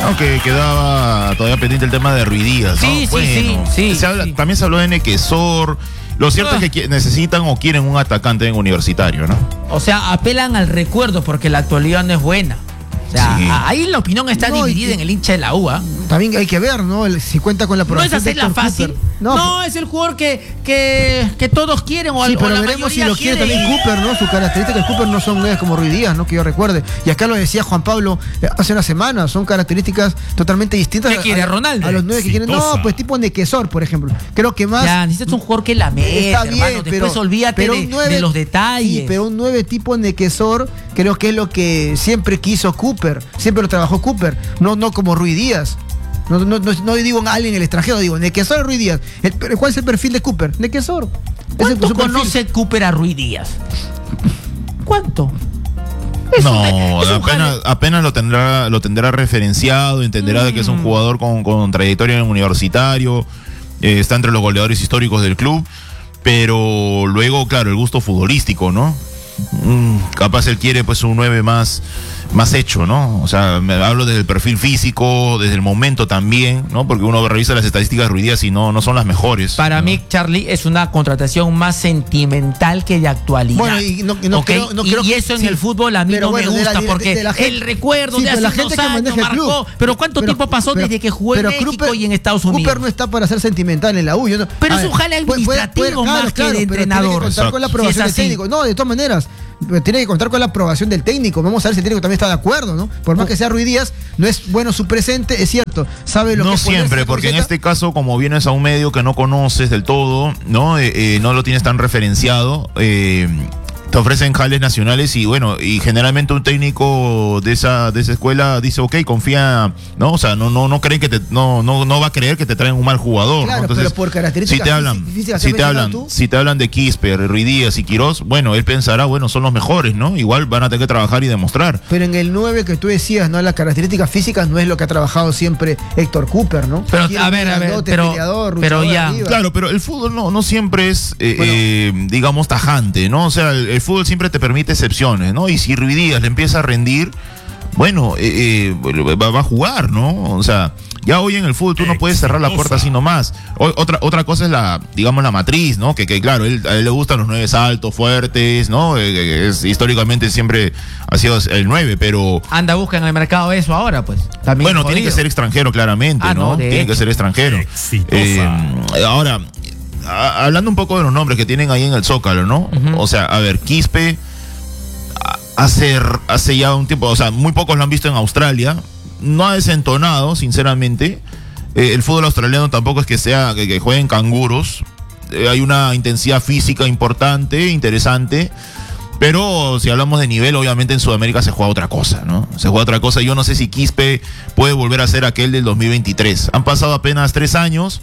No, que quedaba todavía pendiente el tema de Ruiz Díaz, ¿no? Sí. También se habló de Nequesor. Lo cierto es que necesitan o quieren un atacante en Universitario, ¿no? O sea, apelan al recuerdo porque la actualidad no es buena. O sea, Sí. Ahí la opinión está dividida en el hincha de la U. También hay que ver, ¿no? Si cuenta con la No aprobación es hacerla de Héctor fácil. Cooper. No, es el jugador que todos quieren o Sí, o pero la veremos si mayoría lo quiere también Cooper, ¿no? Sus características de Cooper no son nuevas como Ruiz Díaz, ¿no? Que yo recuerde. Y acá lo decía Juan Pablo hace una semana, son características totalmente distintas. ¿Qué quiere Ronaldo? A los 9 que quieren. No, pues tipo Nequesor, por ejemplo. Creo que más. Ya, necesitas un jugador que la mete, Está bien, hermano. Después olvídate de los detalles. Sí, pero un 9 tipo Nequesor creo que es lo que siempre quiso Cooper. Siempre lo trabajó Cooper. No como Ruiz Díaz. No digo a alguien en el extranjero, digo Nequesor o Ruiz Díaz. ¿Cuál es el perfil de Cooper? Nequesor. ¿Cuánto Su perfil. conoce Cooper a Ruiz Díaz? ¿Cuánto? No, apenas lo tendrá referenciado, entenderá de que es un jugador con trayectoria en el Universitario, está entre los goleadores históricos del club, pero luego, claro, el gusto futbolístico, ¿no? Capaz él quiere pues un 9 más hecho, ¿no? O sea, me hablo desde el perfil físico, desde el momento también, ¿no? Porque uno revisa las estadísticas de Ruiz Díaz y no son las mejores. Para mí, Charlie, es una contratación más sentimental que de actualidad. Bueno, y eso en el fútbol a mí no me gusta, porque el recuerdo de hace la gente unos que años maneja el club. marcó. Pero ¿cuánto tiempo pasó desde que jugó en México y en Estados Unidos? Cooper no está para ser sentimental en la U. Pero es un jale administrativo más que de entrenador. Tiene que contar con la aprobación del técnico. No, de todas maneras, tiene que contar con la aprobación del técnico. Vamos a ver si el técnico también está de acuerdo, ¿no? Por más que sea Ruiz Díaz, no es bueno su presente, es cierto. Sabe lo que no es siempre, porque en este caso, como vienes a un medio que no conoces del todo, ¿no? No lo tienes tan referenciado, te ofrecen jales nacionales y bueno, y generalmente un técnico de esa escuela dice, ok, confía, ¿no? O sea, no creen que no va a creer que te traen un mal jugador, claro, ¿no? Entonces, pero por características si te hablan de Quispe, Ruiz Díaz y Quirós, bueno, él pensará, bueno, son los mejores, ¿no? Igual van a tener que trabajar y demostrar. Pero en el 9 que tú decías, ¿no? Las características físicas no es lo que ha trabajado siempre Héctor Cooper, ¿no? Pero, a ver, pero ya. Arriba. Claro, pero el fútbol no siempre es, digamos, tajante, ¿no? O sea, el fútbol siempre te permite excepciones, ¿no? Y si Ruiz Díaz le empieza a rendir, bueno, va a jugar, ¿no? O sea, ya hoy en el fútbol tú no puedes cerrar la puerta así nomás. Otra cosa es la matriz, ¿no? Que claro, a él le gustan los 9 altos, fuertes, ¿no? Históricamente siempre ha sido el 9, pero... Busca en el mercado eso ahora, pues. También bueno, tiene que ser extranjero, claramente, ¿no? Tiene que ser extranjero. Ahora, hablando un poco de los nombres que tienen ahí en el Zócalo, ¿no? O sea, a ver, Quispe hace ya un tiempo, o sea, muy pocos lo han visto en Australia, no ha desentonado, sinceramente. El fútbol australiano tampoco es que sea que jueguen canguros, hay una intensidad física importante, interesante, pero si hablamos de nivel, obviamente en Sudamérica se juega otra cosa, ¿no? Se juega otra cosa. Yo no sé si Quispe puede volver a ser aquel del 2023. Han pasado apenas 3 años.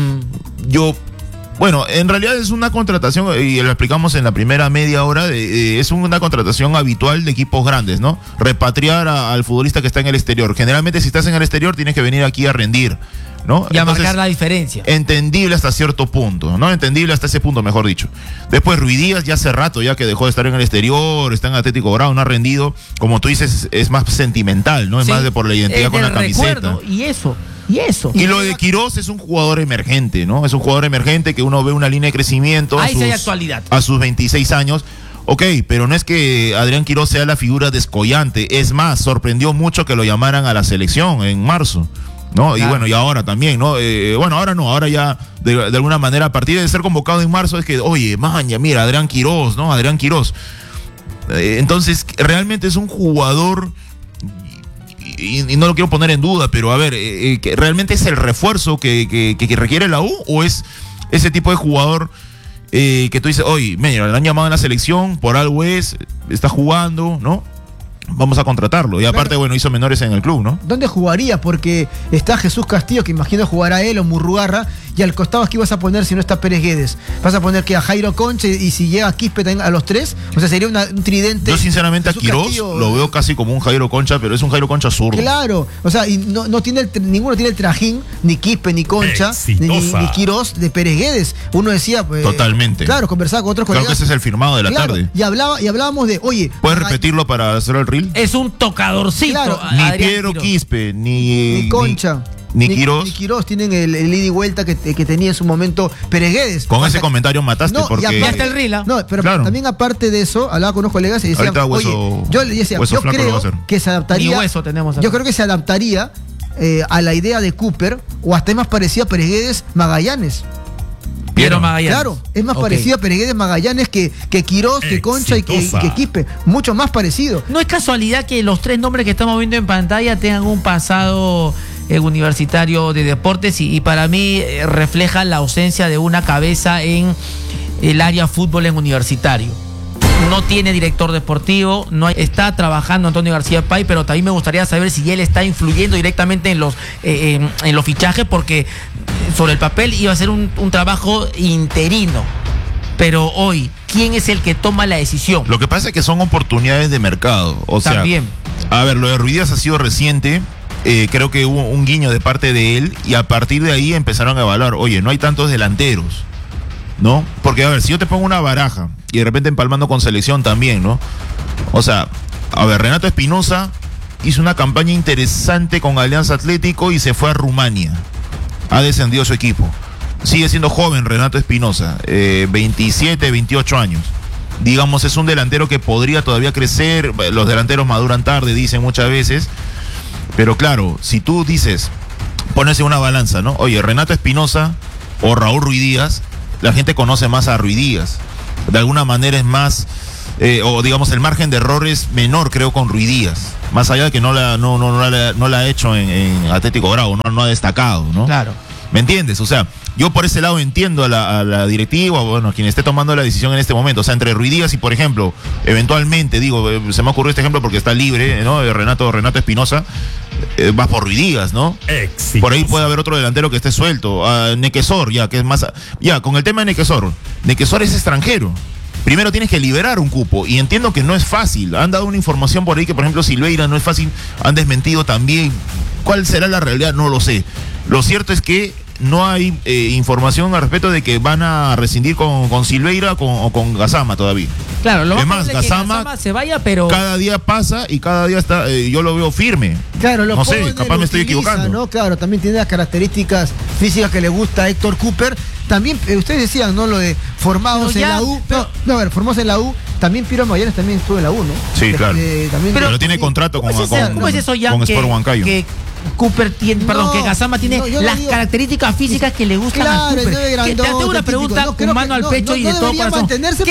Bueno, en realidad es una contratación, y lo explicamos en la primera media hora, es una contratación habitual de equipos grandes, ¿no? Repatriar al futbolista que está en el exterior. Generalmente si estás en el exterior tienes que venir aquí a rendir, ¿no? Y a marcar la diferencia. Entendible hasta cierto punto, ¿no? Entendible hasta ese punto, mejor dicho. Después Ruiz Díaz ya hace rato ya que dejó de estar en el exterior, está en Atlético Grau, no ha rendido. Como tú dices, es más sentimental, ¿no? Es más de por la identidad con la camiseta. Y eso. Y lo de Quirós es un jugador emergente, ¿no? Es un jugador emergente que uno ve una línea de crecimiento ahí sí hay actualidad. A sus 26 años. Ok, pero no es que Adrián Quirós sea la figura descollante. Es más, sorprendió mucho que lo llamaran a la selección en marzo, ¿no? Claro. Y bueno, y ahora también, ¿no? Bueno, ahora no, ahora ya de alguna manera, a partir de ser convocado en marzo, es que, oye, maña, mira, Adrián Quirós, ¿no? Adrián Quirós. Entonces, realmente es un jugador... Y no lo quiero poner en duda, pero a ver, ¿realmente es el refuerzo que requiere la U? ¿O es ese tipo de jugador que tú dices, oye, mira, le han llamado en la selección, por algo está jugando, ¿no? Vamos a contratarlo. Y aparte, bueno, hizo menores en el club, ¿no? ¿Dónde jugaría? Porque está Jesús Castillo, que imagino jugará él, o Murrugarra, y al costado aquí vas a poner, si no está Pérez Guedes, vas a poner que a Jairo Concha, y si llega a Quispe también a los 3, o sea, sería un tridente. Yo sinceramente Jesús a Quirós Castillo, lo veo casi como un Jairo Concha, pero es un Jairo Concha zurdo. Claro, o sea, y no tiene ninguno tiene el trajín, ni Quispe, ni Concha, ni Quirós de Pérez Guedes. Uno decía, pues, totalmente. Claro, conversaba con otros colegas. Creo que ese es el firmado de la tarde. Y hablábamos de, oye, ¿puedes repetirlo para hacer el carril. Es un tocadorcito. Claro. Ni Piero Quispe, ni Concha. Ni Quirós. Ni Quirós tienen el ida y vuelta que tenía en su momento Pérez Guedes. Con ese comentario mataste porque... Ya está el Rila. No, pero claro. también aparte de eso, hablaba con unos colegas y decían, Hueso, yo le decía, yo creo que se adaptaría... Ni Hueso tenemos acá. Yo creo que se adaptaría a la idea de Cooper, o hasta es más parecido a Pérez Guedes Magallanes. Piero Magallanes. Claro, es más parecido a Pérez Guedes Magallanes que Quirós, que Concha y que Quispe. Mucho más parecido. No es casualidad que los tres nombres que estamos viendo en pantalla tengan un pasado universitario de deportes y para mí refleja la ausencia de una cabeza en el área fútbol en universitario. No tiene director deportivo, está trabajando Antonio García Pay, pero también me gustaría saber si él está influyendo directamente en los fichajes, porque sobre el papel iba a ser un trabajo interino. Pero hoy, ¿quién es el que toma la decisión? Lo que pasa es que son oportunidades de mercado. O También. sea, a ver, lo de Ruiz Díaz ha sido reciente. Creo que hubo un guiño de parte de él y a partir de ahí empezaron a evaluar, oye, no hay tantos delanteros, ¿no? Porque a ver, si yo te pongo una baraja y de repente empalmando con selección también, ¿no? O sea, a ver, Renato Espinosa hizo una campaña interesante con Alianza Atlético y se fue a Rumania. Ha descendido su equipo. Sigue siendo joven Renato Espinosa, 27, 28 años. Digamos, es un delantero que podría todavía crecer. Los delanteros maduran tarde, dicen muchas veces. Pero claro, si tú dices, pones en una balanza, ¿no? Oye, Renato Espinosa o Raúl Ruiz Díaz, la gente conoce más a Ruiz Díaz. De alguna manera es más, o digamos, el margen de error es menor, creo, con Ruiz Díaz. Más allá de que no la ha hecho en Atlético Grau, no ha destacado, ¿no? Claro. ¿Me entiendes? O sea, yo por ese lado entiendo a la directiva, bueno, a quien esté tomando la decisión en este momento. O sea, entre Ruiz Díaz y, por ejemplo, eventualmente, digo, se me ocurrió este ejemplo porque está libre, ¿no? Renato Espinosa, vas por Ruiz Díaz, ¿no? Exitosa. Por ahí puede haber otro delantero que esté suelto. Nequesor, ya, que es más... Ya, con el tema de Nequesor es extranjero. Primero tienes que liberar un cupo y entiendo que no es fácil. Han dado una información por ahí que, por ejemplo, Silveira no es fácil, han desmentido también. ¿Cuál será la realidad? No lo sé. Lo cierto es que no hay información al respecto de que van a rescindir con Silveira o con Gassama todavía. Claro, lo más es que Gassama se vaya, pero cada día pasa y cada día está, yo lo veo firme. Claro, no sé, capaz me estoy equivocando. ¿No? Claro, también tiene las características físicas que le gusta a Héctor Cooper. También, ustedes decían, ¿no? Lo de formados en la U. A ver, formados en la U. También Piero Magallanes también estuvo en la U, ¿no? Sí, claro. Pero tiene contrato con ¿cómo es eso, Jan, Sport Huancayo? Que Cooper tiene, que Gassama tiene las características físicas que le gustan a Cooper? Te hago una pregunta con mano al pecho y de todo corazón.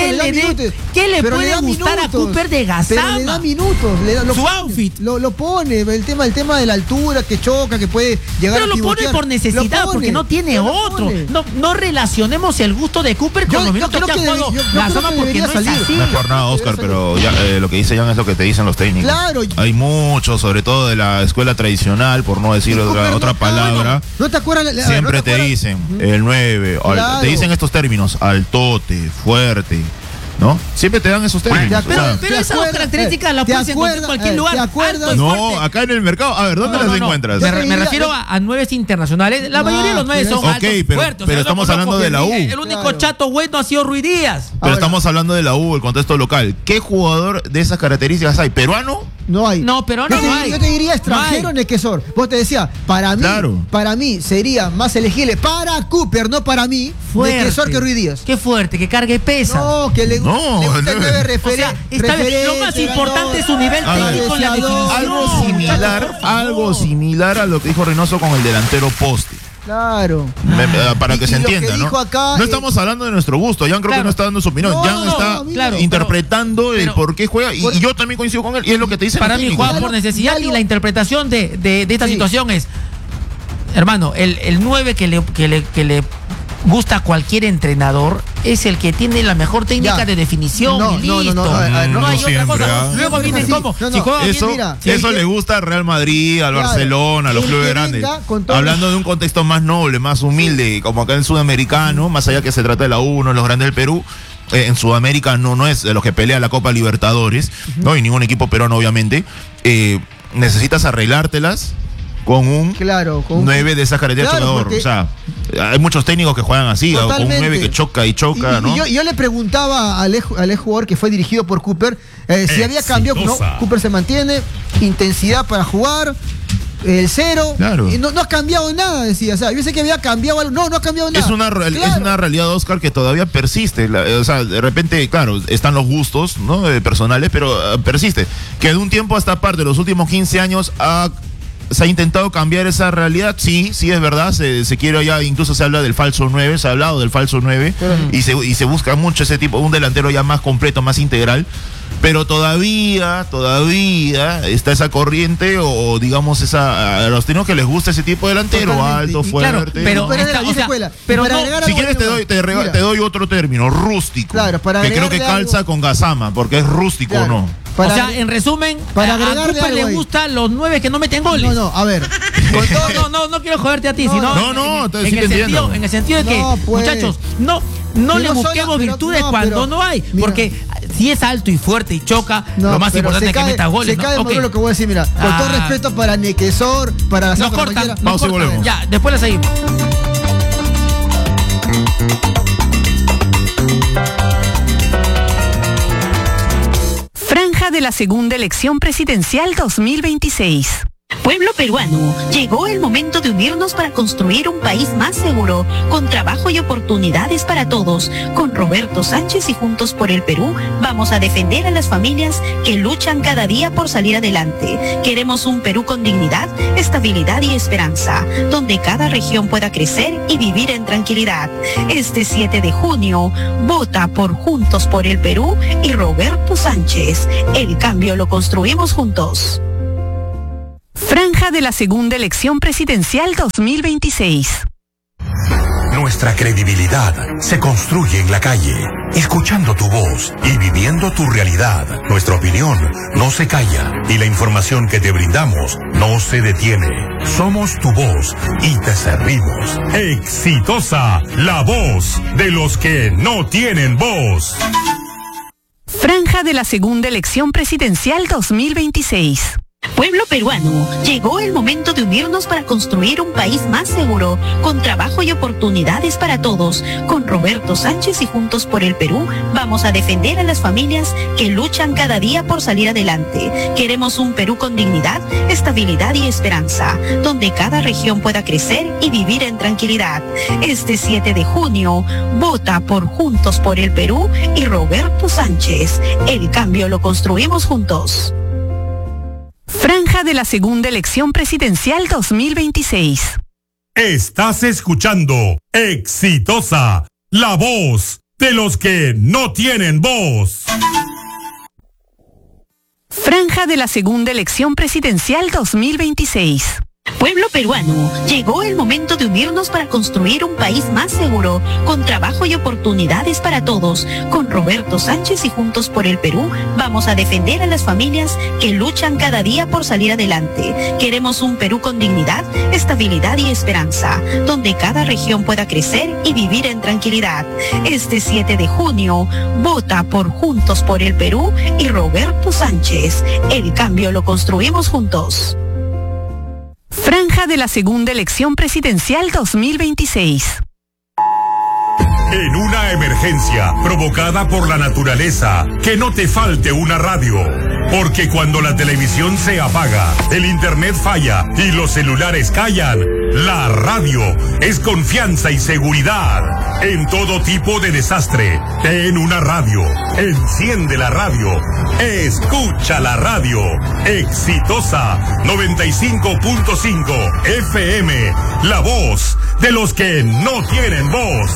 ¿Qué le puede gustar a Cooper de Gassama? Le da minutos. Su outfit. Lo pone. El tema de la altura, que choca, que puede llegar pero a pivotear. Pero lo pone por necesidad, porque no tiene otro. No relacionemos el gusto de Cooper con los minutos que ha jugado Gassama, porque no es así. No es por nada, Oscar, pero ya, lo que dice Jan es lo que te dicen los técnicos. Claro. Hay muchos, sobre todo de la escuela tradicional, por no decir otra palabra. ¿No te acuerdas? Siempre te dicen el 9, te dicen estos términos, altote, fuerte, ¿no? Siempre te dan esos términos. Pero esas características las puedes encontrar en cualquier lugar. ¿Te acuerdas? No, acá en el mercado. A ver, ¿dónde las encuentras? Me refiero a 9 internacionales. La mayoría de los 9 son altos, fuertes. Pero estamos hablando de la U. El único chato bueno ha sido Ruiz Díaz. Pero estamos hablando de la U, el contexto local. ¿Qué jugador de esas características hay? ¿Peruano? No hay. No, pero no hay. Yo te diría extranjero, Nequesor. Vos te decías, para mí sería más elegible para Cooper, no para mí, Nequesor que Ruiz Díaz. Qué fuerte, que cargue pesa. No, que le gusta el 9 referente. Lo más importante es su nivel técnico en la definición. Algo similar a lo que dijo Reynoso con el delantero poste. Claro. Para que se entienda, ¿no? Acá, no estamos hablando de nuestro gusto. Jan creo que no está dando su opinión. Jan está interpretando el por qué juega. Y yo también coincido con él. Y es lo que te dice. Para mí juega por necesidad y la interpretación de esta situación es, hermano, el 9 que le gusta a cualquier entrenador es el que tiene la mejor técnica de definición. No hay otra cosa. Luego vienen como eso le gusta al Real Madrid, al Barcelona, a los clubes grandes. Hablando de un contexto más noble, más humilde, como acá en el sudamericano, más allá que se trata de la U, los grandes del Perú. En Sudamérica no es de los que pelea la Copa Libertadores, ¿no? Y ningún equipo peruano, obviamente. Necesitas arreglártelas con un Claro, con 9 de esa característica Claro, jugador. porque- O sea, hay muchos técnicos que juegan así, o con un Totalmente. 9 que choca y choca, Y ¿no? yo le preguntaba al ex jugador que fue dirigido por Cooper si había cambiado. No, Cooper se mantiene, intensidad para jugar, el 0. Claro. Y no ha cambiado nada, decía. O sea, yo pensé que había cambiado algo. No ha cambiado nada. Es una Claro. realidad, Oscar, que todavía persiste. O sea, de repente, claro, están los gustos, ¿no? Personales, pero persiste. Que de un tiempo a esta parte, los últimos 15 años, se ha intentado cambiar esa realidad. Sí, es verdad. Se quiere ya, incluso se habla del falso 9, se ha hablado del falso 9, y se busca mucho ese tipo, un delantero ya más completo, más integral. Pero todavía está esa corriente o digamos a los técnicos que les gusta ese tipo de delantero, Totalmente. alto, Y fuerte. claro, pero Pero esta- de la vieja o sea, escuela. pero Para no- agregar Si algo quieres mira, te doy otro término, rústico. Claro, para que creo que agregarle calza algo. con Gazama, porque es rústico, Claro. ¿no? Para o sea, agre- en resumen, para a agregarle Cooper le algo ahí. gustan los 9 que no meten goles. No, a ver. Con todo- No quiero joderte a ti, No, sino no, en, sí en te el sentido, entiendo. en el sentido de que, No, pues. muchachos, no Y le no busquemos solo- pero- virtudes no, cuando pero- no hay, mira. porque si es alto y fuerte y choca, No, lo más pero importante se es que cae- meta goles, Se ¿no? cae Ok. lo que voy a decir, mira. Con todo respeto para Nequesor, para Nos Gazama, para cortan, cualquiera. nos Pausa y cortan. volvemos. Ya, después la seguimos. Franja de la segunda elección presidencial 2026. Pueblo peruano, llegó el momento de unirnos para construir un país más seguro, con trabajo y oportunidades para todos. Con Roberto Sánchez y Juntos por el Perú, vamos a defender a las familias que luchan cada día por salir adelante. Queremos un Perú con dignidad, estabilidad y esperanza, donde cada región pueda crecer y vivir en tranquilidad. Este 7 de junio, vota por Juntos por el Perú y Roberto Sánchez. El cambio lo construimos juntos. Franja de la segunda elección presidencial 2026. Nuestra credibilidad se construye en la calle, escuchando tu voz y viviendo tu realidad. Nuestra opinión no se calla y la información que te brindamos no se detiene. Somos tu voz y te servimos. Exitosa, la voz de los que no tienen voz. Franja de la segunda elección presidencial 2026. Pueblo peruano, llegó el momento de unirnos para construir un país más seguro, con trabajo y oportunidades para todos. Con Roberto Sánchez y Juntos por el Perú, vamos a defender a las familias que luchan cada día por salir adelante. Queremos un Perú con dignidad, estabilidad y esperanza, donde cada región pueda crecer y vivir en tranquilidad. Este 7 de junio, vota por Juntos por el Perú y Roberto Sánchez. El cambio lo construimos juntos. Franja de la segunda elección presidencial 2026. Estás escuchando Exitosa, la voz de los que no tienen voz. Franja de la segunda elección presidencial 2026. Pueblo peruano, llegó el momento de unirnos para construir un país más seguro, con trabajo y oportunidades para todos. Con Roberto Sánchez y Juntos por el Perú, vamos a defender a las familias que luchan cada día por salir adelante. Queremos un Perú con dignidad, estabilidad y esperanza, donde cada región pueda crecer y vivir en tranquilidad. Este 7 de junio, vota por Juntos por el Perú y Roberto Sánchez. El cambio lo construimos juntos. Franja de la segunda elección presidencial 2026. En una emergencia provocada por la naturaleza, que no te falte una radio. Porque cuando la televisión se apaga, el internet falla y los celulares callan, la radio es confianza y seguridad. En todo tipo de desastre, ten una radio. Enciende la radio. Escucha la radio. Exitosa 95.5 FM. La voz de los que no tienen voz.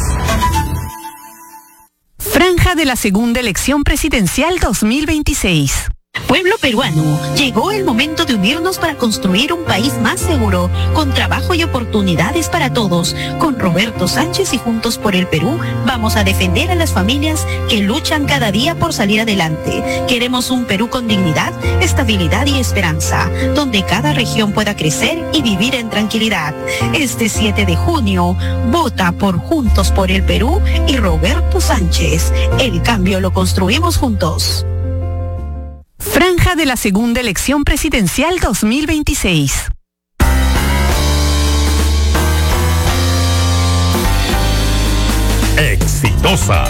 Franja de la segunda elección presidencial 2026. Pueblo peruano, llegó el momento de unirnos para construir un país más seguro, con trabajo y oportunidades para todos. Con Roberto Sánchez y Juntos por el Perú, vamos a defender a las familias que luchan cada día por salir adelante. Queremos un Perú con dignidad, estabilidad y esperanza, donde cada región pueda crecer y vivir en tranquilidad. Este 7 de junio, vota por Juntos por el Perú y Roberto Sánchez. El cambio lo construimos juntos. Franja de la segunda elección presidencial 2026. exitosa.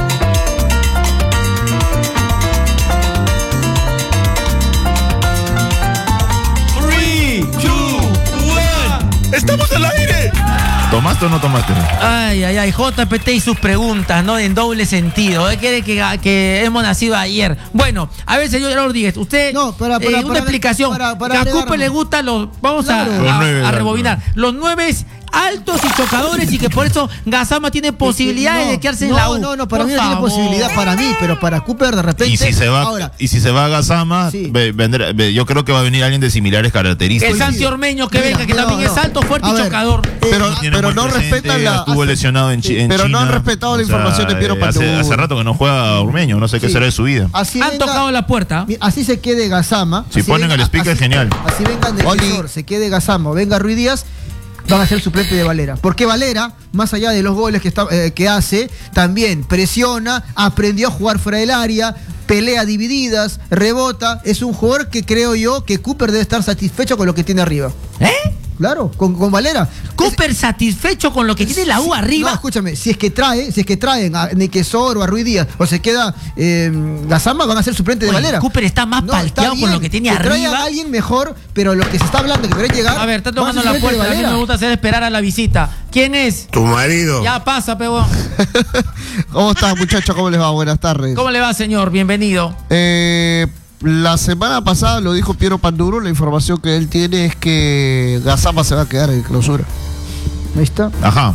¡Estamos al aire! ¿Tomaste o no tomaste? Ay, JPT y sus preguntas, ¿no? En doble sentido. Quiere que hemos nacido ayer. Bueno, a ver, señor Rodríguez, usted. No, para una explicación. para que a Cooper le gustan los. Vamos a rebobinar. Los 9 altos y chocadores, y que por eso Gassama tiene posibilidades de quedarse en la U. No, para mí no tiene posibilidad, para mí, pero para Cooper de repente. Y si se va a Gassama, Sí. yo creo que va a venir alguien de similares características. El Santi Ormeño que venga, que también es alto, fuerte A y ver, chocador. Pero no respetan la. Estuvo lesionado en China. Pero no han respetado la información de Piero Panduro. Hace rato que no juega Ormeño, no sé qué será de su vida. Así Han tocado la puerta. Así se quede Gassama. Si ponen al speaker, genial. Así vengan del visor, se quede Gassama o venga Ruiz Díaz, van a ser suplente de Valera. Porque Valera, más allá de los goles que hace, también presiona, aprendió a jugar fuera del área, pelea divididas, rebota. Es un jugador que creo yo que Cooper debe estar satisfecho con lo que tiene arriba. Claro, con Valera. Cooper satisfecho con lo que tiene la U arriba. No, escúchame, si es que traen a Nequesor o a Ruiz Díaz, o se queda Gassama, van a ser suplente de Valera. Cooper está más palteado con lo que tiene que traigan arriba. a alguien mejor, pero lo que se está hablando que puede llegar. A ver, está tocando va a la ser suplente puerta. de A mí Valera. me gusta hacer esperar a la visita. ¿Quién es? Tu marido. Ya pasa, pebón. ¿Cómo estás, muchachos? ¿Cómo les va? Buenas tardes. ¿Cómo le va, señor? Bienvenido. La semana pasada lo dijo Piero Panduro, la información que él tiene es que Gassama se va a quedar en clausura. Ahí está. Ajá.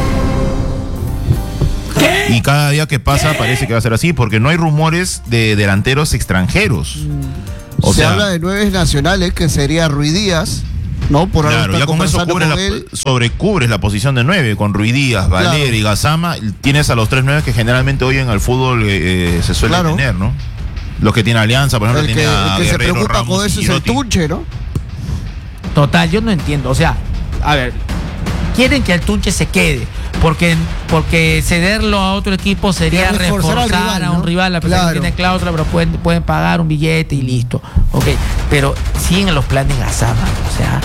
Y cada día que pasa parece que va a ser así, porque no hay rumores de delanteros extranjeros. Se habla de 9 nacionales, que sería Ruiz Díaz, ¿no? Por algo Claro, están ya con eso conversando con él. sobrecubres la posición de 9, con Ruiz Díaz, Valera y Gassama. Tienes a los 3 9 que generalmente hoy en el fútbol se suele tener, ¿no? Los que tiene Alianza, por ejemplo, El tiene a que se Guerrero, preocupa Ramos con eso y es el Girotti. Tunche, ¿no? Total, yo no entiendo. O sea, a ver, quieren que el Tunche se quede, porque cederlo a otro equipo sería Reforzar al reforzar rival, a un ¿no? rival, a pesar Claro. que tiene cláusula, pero pueden pagar un billete y listo. Ok, pero siguen los planes Gassama, o sea.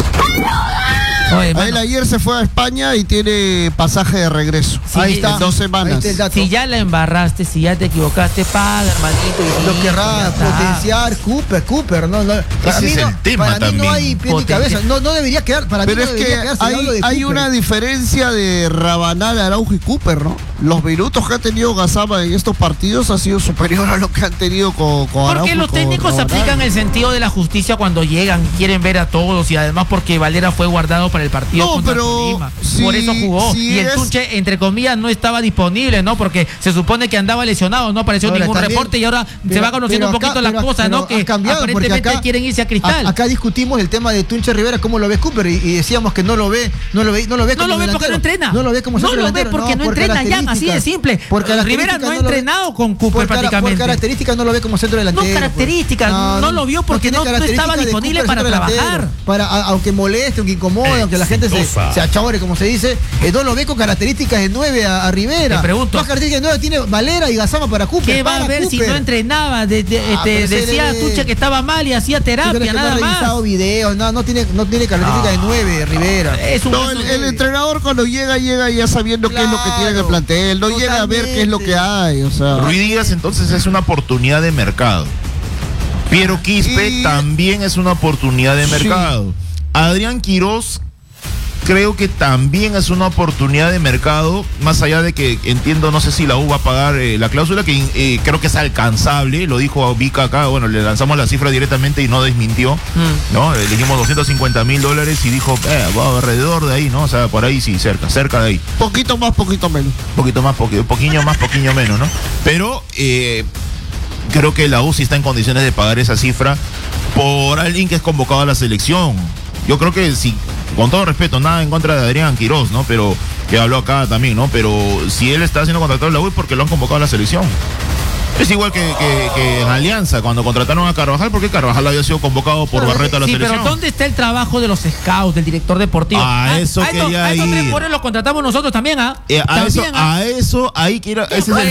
Oye, Él mano, ayer se fue a España y tiene pasaje de regreso. Sí, Ahí está, en 2 semanas. Ahí está el dato. si ya la embarraste, si ya te equivocaste, paga, hermanito. Y Lo listo, querrá ya está. potenciar Cooper, no. Para Ese mí es no, el tema para mí también. no hay pie ni cabeza. No debería quedar. Para Pero mí es no que debería quedarse al lado de hay Cooper. una diferencia de Rabanal, Araujo y Cooper, ¿no? Los minutos que ha tenido Gassama en estos partidos ha sido superior a lo que han tenido con Araujo. Porque y los con técnicos Rabanal. aplican el sentido de la justicia cuando llegan, quieren ver a todos, y además porque Valera fue guardado para el partido No, contra pero Tolima. si- Por eso jugó. si Y el es- Tunche, entre comillas, no estaba disponible, ¿no? Porque se supone que andaba lesionado, no apareció Ahora, ningún también- reporte, y ahora se pero- va conociendo un pero poquito acá- las cosas, pero ¿no? Que ha cambiado, porque aparentemente acá- quieren irse a Cristal. Acá discutimos el tema de Tunche Rivera, cómo lo ve Cooper, y decíamos que no lo ve como No lo ve porque delantero. no entrena. No lo ve como No centro lo ve delantero. porque no por entrena, ya, así de características. simple. Por Rivera características no ha lo ve- entrenado con Cooper prácticamente. Por características no lo ve como centro delantero. No características, no lo vio porque tiene no estaba características de disponible Cooper para centro trabajar. delantero. Aunque moleste, aunque incomode, aunque la gente Exitosa. se achore, como se dice, no lo ve con características de 9 a Rivera. Te pregunto. Más características de 9 tiene Valera y Gassama para Cooper. ¿Qué va a para ver si Cooper. no entrenaba? pero se Decía le- Tuche que estaba mal y hacía ¿Tú crees terapia, que no nada ha más. revisado videos? No tiene características de 9, Rivera. Es un No, caso el entrenador cuando llega ya sabiendo qué es lo que tiene en el Claro, plantel, no llega a ver qué es lo que hay, o sea. Ruiz Díaz entonces es una oportunidad de mercado. Piero Quispe Y- también es una oportunidad de Sí. mercado. Adrián Quirós creo que también es una oportunidad de mercado, más allá de que entiendo, no sé si la U va a pagar la cláusula, que creo que es alcanzable, lo dijo Vika acá, bueno, le lanzamos la cifra directamente y no desmintió, ¿no? Le dijimos $250,000 y dijo, va alrededor de ahí, ¿no? O sea, por ahí sí, cerca de ahí. Poquito más, poquito menos. Poquito más, poquillo más, poquillo menos, ¿no? Pero creo que la U sí está en condiciones de pagar esa cifra por alguien que es convocado a la selección. Yo creo que sí, con todo respeto, nada en contra de Adrián Quirós, ¿no? Pero que habló acá también, ¿no? Pero si él está siendo contratado en la U es porque lo han convocado a la selección. Es igual que en Alianza, cuando contrataron a Carvajal, porque Carvajal había sido convocado por Barreto a la Sí, selección. pero ¿dónde está el trabajo de los scouts, del director deportivo? A eso quería a estos ir. 3 jugadores los contratamos nosotros también, ¿ah? A eso, ahí quiero.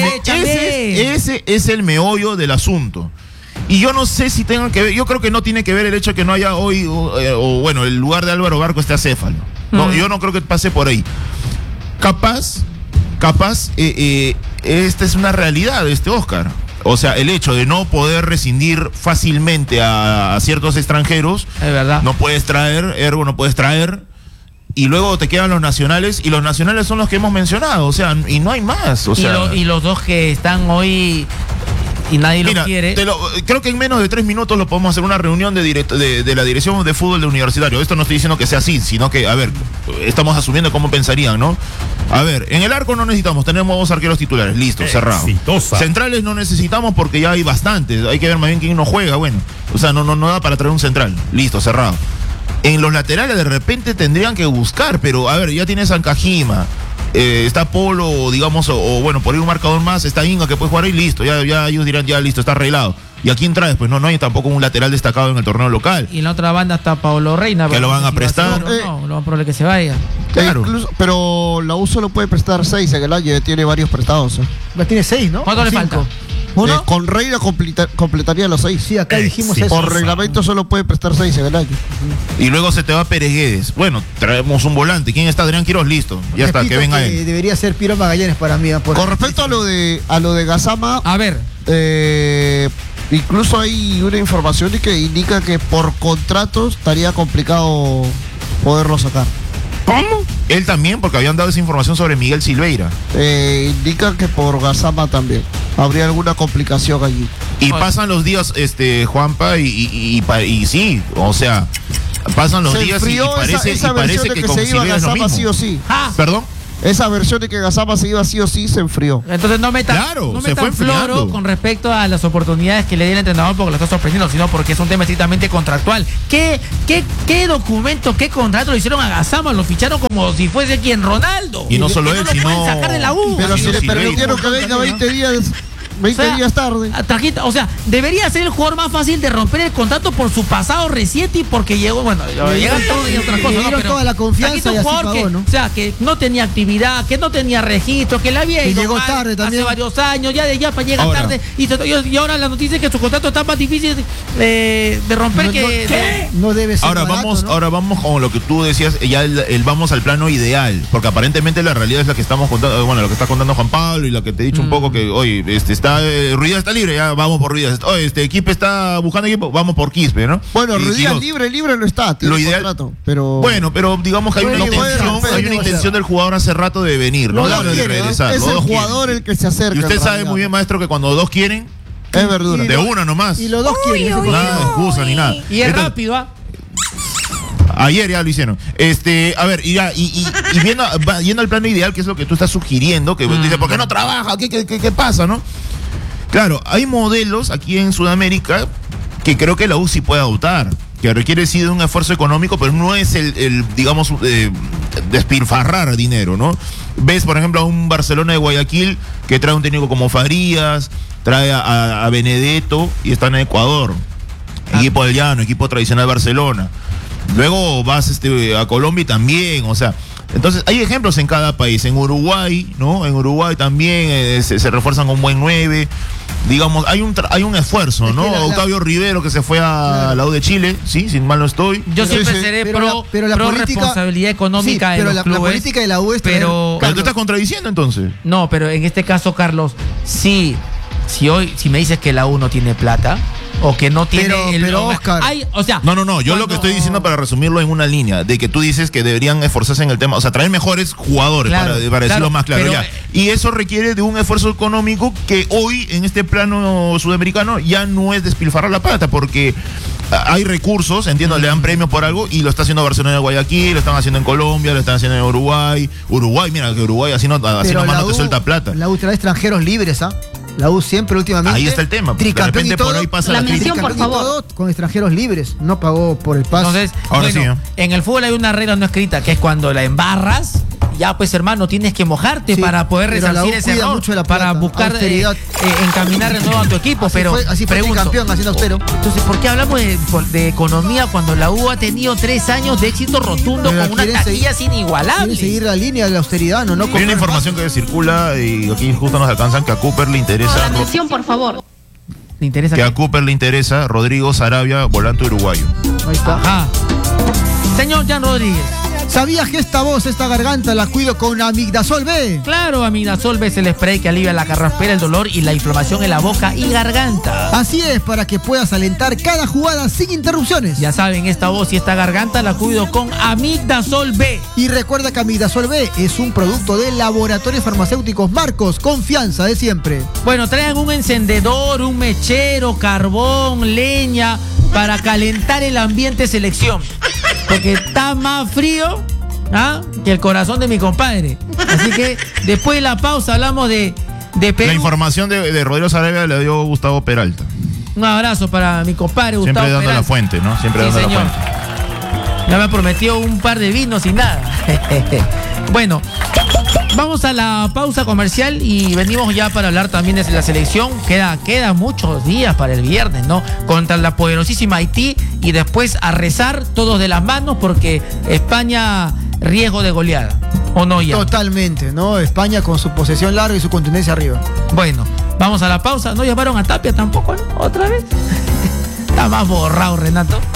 Ese es el meollo del asunto. Y yo no sé si tengan que ver, yo creo que no tiene que ver el hecho de que no haya hoy, o bueno, el lugar de Álvaro Barco esté acéfalo. No, yo no creo que pase por ahí. Capaz capaz esta es una realidad, Oscar. O sea, el hecho de no poder rescindir fácilmente a ciertos extranjeros, es verdad. no puedes traer, ergo no puedes traer, y luego te quedan los nacionales, y los nacionales son los que hemos mencionado, o sea, y no hay más. O sea, y los dos que están hoy y nadie mira, los quiere. Creo que en menos de 3 minutos lo podemos hacer una reunión de la dirección de fútbol de Universitario. Esto no estoy diciendo que sea así, sino que, a ver, estamos asumiendo cómo pensarían, ¿no? A ver, en el arco no necesitamos, tenemos 2 arqueros titulares, listo, cerrado. Centrales no necesitamos porque ya hay bastantes, hay que ver más bien quién no juega, bueno. O sea, no da para traer un central, listo, cerrado. En los laterales de repente tendrían que buscar, pero a ver, ya tienes a Ancajima, está Polo, digamos, o bueno, por ahí un marcador más, está Inga que puede jugar ahí, listo, ya ellos dirán, ya listo, está arreglado. ¿Y a quién traes? Pues no hay tampoco un lateral destacado en el torneo local. Y en la otra banda está Paolo Reina. Que lo van a prestar. No, lo más probable que se vaya. Claro. Pero la U solo puede prestar 6 en el año, tiene varios prestados. Tiene 6, ¿no? ¿Cuánto le 5. falta? ¿Uno? Con Reina completaría los 6. Sí, acá dijimos eso. Por reglamento solo puede prestar 6 en el año. Y luego se te va Pérez Guedes. Bueno, traemos un volante. ¿Quién está? Adrián Quiroz, listo. Ya está, que venga él. Debería ser Piero Magallanes para mí. Con respecto a lo de Gassama, a ver, incluso hay una información que indica que por contratos estaría complicado poderlo sacar. ¿Cómo? Él también, porque habían dado esa información sobre Miguel Silveira. Indican que por Gassama también habría alguna complicación allí. Y pasan los días, Juanpa, y sí, o sea, pasan los días y parece que con Silveira es lo mismo. Sí o sí. ¿Perdón? Esa versión de que Gassama se iba sí o sí se enfrió. Entonces no metan floro con respecto a las oportunidades que le dio el entrenador porque lo está sorprendiendo, sino porque es un tema estrictamente contractual. ¿Qué documento, qué contrato le hicieron a Gassama? Lo ficharon como si fuese quien Ronaldo. Y no solo él, lo sino... pueden sacar de la U. Pero si le permitieron que venga 20 días... 20 días tarde. O sea, debería ser el jugador más fácil de romper el contrato por su pasado reciente y porque llegó, bueno, llegan todos y otras cosas, ¿no? Pero toda la confianza y así jugador pagó, ¿no? O sea, que no tenía actividad, que no tenía registro, que le había ido llegó mal tarde también. hace varios años, ya llega tarde y ahora la noticia es que su contrato está más difícil de romper no debe ser ahora barato, ahora vamos con lo que tú decías, ya el vamos al plano ideal, porque aparentemente la realidad es la que estamos contando, bueno, lo que está contando Juan Pablo y la que te he dicho un poco que hoy está Ruidías está libre, ya vamos por Ruidías. Oye, Quispe está buscando equipo, vamos por Quispe, ¿no? Bueno, Ruidías libre no está, tiene lo ideal, contrato, pero... Bueno, pero digamos que hay una intención del jugador hace rato de venir, ¿no? De regresar. Es el jugador el que se acerca. Y usted sabe muy bien, maestro, que cuando 2 quieren, es verdura. De una nomás. Y los 2 quieren. Nada de excusa ni nada. Y es rápido, ¿ah? Ayer ya lo hicieron. A ver, y yendo al plano ideal, que es lo que tú estás sugiriendo, que dice, ¿por qué no trabaja? ¿Qué pasa, no? Claro, hay modelos aquí en Sudamérica que creo que la U sí puede adoptar, que requiere sí de un esfuerzo económico, pero no es digamos, despilfarrar dinero, ¿no? Ves, por ejemplo, a un Barcelona de Guayaquil que trae un técnico como Farías, trae a Benedetto y está en Ecuador. Equipo del Llano, equipo tradicional de Barcelona. Luego vas a Colombia y también, o sea, entonces hay ejemplos en cada país. En Uruguay, ¿no? En Uruguay también se refuerzan con buen 9. Digamos, hay un esfuerzo, ¿no? Octavio Rivero que se fue a la U de Chile, sí, sin mal no estoy. Yo siempre seré pro responsabilidad económica de los clubes. La política de la U es pero tú estás contradiciendo entonces. No, pero en este caso, Carlos, si me dices que la U no tiene plata o que no tiene Oscar. No, yo lo que estoy diciendo, para resumirlo en una línea, de que tú dices que deberían esforzarse en el tema, o sea, traer mejores jugadores, para decirlo más claro, ya. Y eso requiere de un esfuerzo económico que hoy en este plano sudamericano ya no es despilfarrar la plata, porque hay recursos, entiendo, le dan premios por algo y lo está haciendo Barcelona de Guayaquil, lo están haciendo en Colombia, lo están haciendo en Uruguay, mira que Uruguay así nomás no te suelta plata. La U trae extranjeros libres, ¿ah? La U siempre últimamente. Ahí está el tema. De repente por ahí pasa la mención, por favor. Con extranjeros libres. No pagó por el pase. Entonces, ahora sí, en el fútbol hay una regla no escrita que es cuando la embarras, ya pues hermano, tienes que mojarte para poder resarcir ese error, para buscar encaminar de nuevo a tu equipo. Así fue campeón haciendo austero. Entonces, ¿por qué hablamos de economía cuando la U ha tenido 3 años de éxito rotundo con una taquilla inigualable? Quieren seguir la línea de la austeridad, ¿no? Hay una información que circula y aquí justo nos alcanzan que a Cooper le interesa. La mención, por favor. ¿Le interesa que a Cooper le interesa Rodrigo Sarabia, volante uruguayo. Ahí está. Ajá. Señor Jan Rodríguez, ¿Sabías que esta voz, esta garganta la cuido con Amigdasol B? Claro, Amigdasol B es el spray que alivia la carraspera, el dolor y la inflamación en la boca y garganta. Así es, para que puedas alentar cada jugada sin interrupciones. Ya saben, esta voz y esta garganta la cuido con Amigdasol B. Y recuerda que Amigdasol B es un producto de Laboratorios Farmacéuticos Marcos, confianza de siempre. Bueno, traigan un encendedor, un mechero, carbón, leña, para calentar el ambiente selección. Porque está más frío que el corazón de mi compadre. Así que después de la pausa hablamos de Perú. La información de Rodrigo Sarabia le dio Gustavo Peralta. Un abrazo para mi compadre Gustavo Siempre dando Peralta. la fuente, ¿no? Siempre Sí, dando señor. la fuente. Ya me prometió un par de vinos y nada. Bueno, vamos a la pausa comercial y venimos ya para hablar también de la selección. Queda muchos días para el viernes, ¿no? Contra la poderosísima Haití y después a rezar todos de las manos porque España riesgo de goleada. ¿O no ya? Totalmente, ¿no? España con su posesión larga y su contundencia arriba. Bueno, vamos a la pausa. ¿No llamaron a Tapia tampoco, no? ¿Otra vez? Está más borrado, Renato.